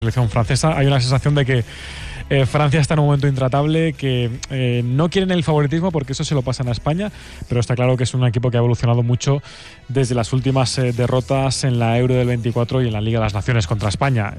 selección francesa. Hay una sensación de que Francia está en un momento intratable, que no quieren el favoritismo porque eso se lo pasan a España, pero está claro que es un equipo que ha evolucionado mucho desde las últimas derrotas en la Euro del 24 y en la Liga de las Naciones contra España.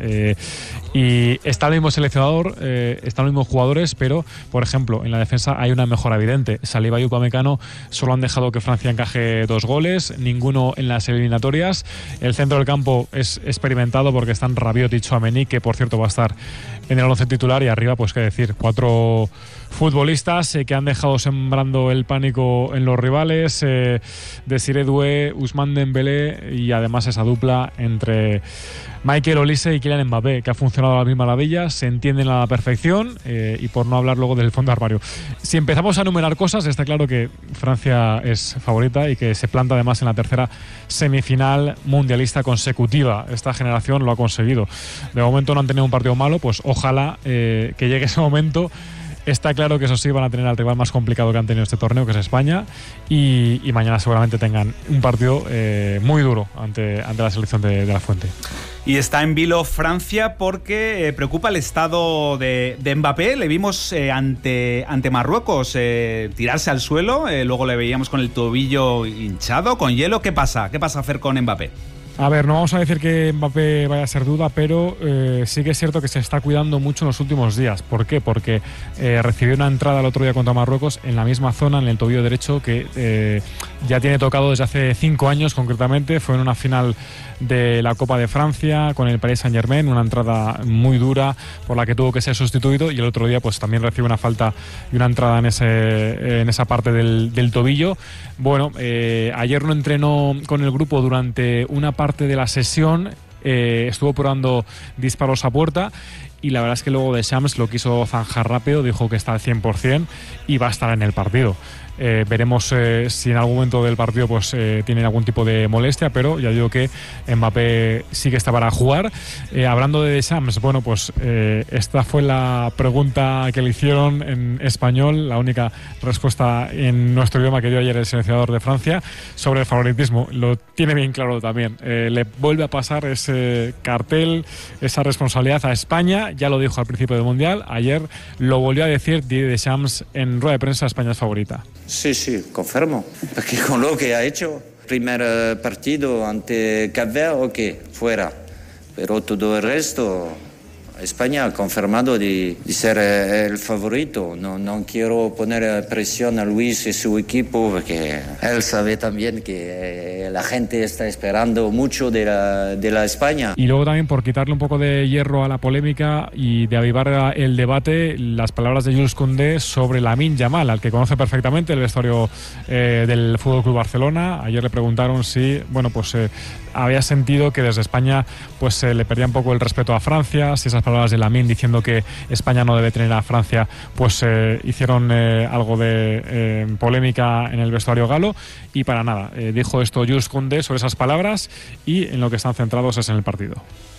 Y está el mismo seleccionador, están los mismos jugadores, pero, por ejemplo, en la defensa hay una mejora evidente. Saliba y Upamecano solo han dejado que Francia encaje 2 goles, ninguno en las eliminatorias. El centro del campo es experimentado porque están Rabiot y Tchouaméni, que por cierto va a estar en el 11 titular, y arriba, pues qué decir, 4 futbolistas que han dejado sembrando el pánico en los rivales, Desiré Doué, Ousmane Dembélé, y además esa dupla entre Michael Olise y Kylian Mbappé, que ha funcionado a la misma maravilla, se entienden a la perfección, y por no hablar luego del fondo de armario. Si empezamos a enumerar cosas, está claro que Francia es favorita y que se planta además en la tercera semifinal mundialista consecutiva. Esta generación lo ha conseguido. De momento no han tenido un partido malo, pues ojalá que llegue ese momento. Está claro que eso sí, van a tener al rival más complicado que han tenido este torneo, que es España, y mañana seguramente tengan un partido muy duro ante la selección de la Fuente. Y está en vilo Francia porque preocupa el estado de Mbappé. Le vimos ante Marruecos tirarse al suelo, luego le veíamos con el tobillo hinchado, con hielo. ¿Qué pasa? ¿Qué pasa a hacer con Mbappé? A ver, no vamos a decir que Mbappé vaya a ser duda, pero sí que es cierto que se está cuidando mucho en los últimos días. ¿Por qué? Porque recibió una entrada el otro día contra Marruecos en la misma zona, en el tobillo derecho, que ya tiene tocado desde hace 5 años concretamente. Fue en una final de la Copa de Francia con el Paris Saint-Germain, una entrada muy dura por la que tuvo que ser sustituido, y el otro día pues también recibe una falta y una entrada en esa parte del tobillo. Bueno, ayer no entrenó con el grupo durante una parte de la sesión, estuvo probando disparos a puerta, y la verdad es que luego Deschamps lo quiso zanjar rápido, dijo que está al 100% y va a estar en el partido. Veremos si en algún momento del partido pues tiene algún tipo de molestia, pero ya digo que Mbappé sí que está para jugar. Hablando de Deschamps, bueno, pues esta fue la pregunta que le hicieron en español, la única respuesta en nuestro idioma que dio ayer el seleccionador de Francia sobre el favoritismo. Lo tiene bien claro también. Le vuelve a pasar ese cartel, esa responsabilidad a España. Ya lo dijo al principio del Mundial, ayer lo volvió a decir Didier Deschamps en rueda de prensa. España es favorita. Sí, confirmo, porque con lo que ha hecho, primer partido ante Cap Verde, ok, fuera, pero todo el resto, España ha confirmado de ser el favorito. No quiero poner presión a Luis y su equipo, porque él sabe también que la gente está esperando mucho de la España. Y luego también, por quitarle un poco de hierro a la polémica y de avivar el debate, las palabras de Jules Koundé sobre Lamine Yamal, al que conoce perfectamente el vestuario del FC Barcelona. Ayer le preguntaron si, bueno, pues había sentido que desde España pues se le perdía un poco el respeto a Francia, si esas palabras de Lamine diciendo que España no debe tener a Francia pues hicieron algo de polémica en el vestuario galo, y para nada, dijo esto Jules Koundé sobre esas palabras, y en lo que están centrados es en el partido.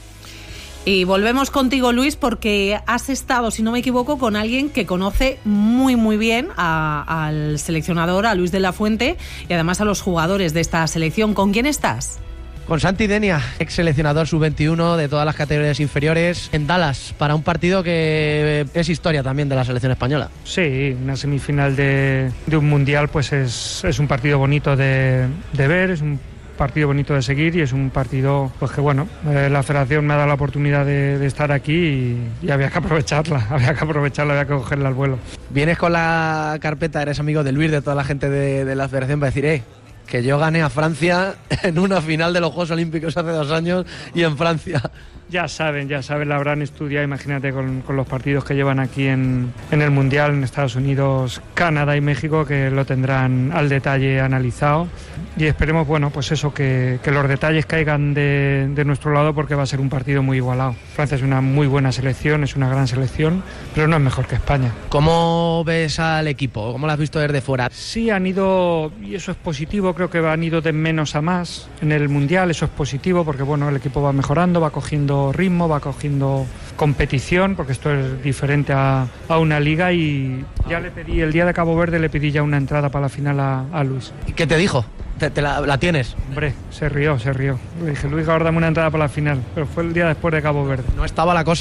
Y volvemos contigo, Luis, porque has estado, si no me equivoco, con alguien que conoce muy muy bien al seleccionador, a Luis de la Fuente, y además a los jugadores de esta selección. ¿Con quién estás? Con Santi Denia, ex seleccionador sub-21 de todas las categorías inferiores, en Dallas, para un partido que es historia también de la selección española. Sí, una semifinal de un mundial pues es un partido bonito de ver, es un partido bonito de seguir, y es un partido pues que bueno, la federación me ha dado la oportunidad de estar aquí y había que aprovecharla, había que cogerla al vuelo. Vienes con la carpeta, eres amigo de Luis, de toda la gente de la federación, para decir, que yo gané a Francia en una final de los Juegos Olímpicos hace 2 años y en Francia. Ya saben, la habrán estudiado, imagínate con los partidos que llevan aquí en el Mundial, en Estados Unidos, Canadá y México, que lo tendrán al detalle analizado, y esperemos, bueno, pues eso, que los detalles caigan de nuestro lado, porque va a ser un partido muy igualado. Francia es una muy buena selección, es una gran selección, pero no es mejor que España. ¿Cómo ves al equipo? ¿Cómo lo has visto desde fuera? Sí, han ido, y eso es positivo, creo que han ido de menos a más en el Mundial, eso es positivo, porque bueno, el equipo va mejorando, va cogiendo ritmo, va cogiendo competición, porque esto es diferente a una liga, y ya le pedí, el día de Cabo Verde le pedí ya una entrada para la final a Luis. ¿Y qué te dijo? la tienes. Hombre, se rió. Le dije, Luis, ahora dame una entrada para la final. Pero fue el día después de Cabo Verde. No estaba la cosa